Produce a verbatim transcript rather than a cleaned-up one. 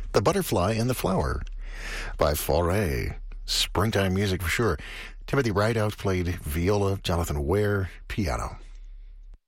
The Butterfly and the Flower by Foray. Springtime music for sure. Timothy Rideout played viola, Jonathan Ware, piano.